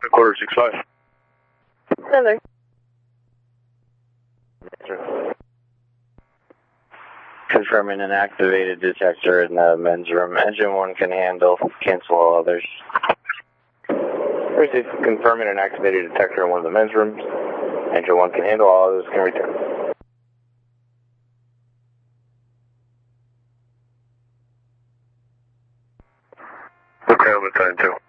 Quarter 65. Hello. Confirming an activated detector in the men's room. Engine 1 can handle. Cancel all others. Received. Confirming an activated detector in one of the men's rooms. Engine 1 can handle. All others can return. Okay, I'm at time 2.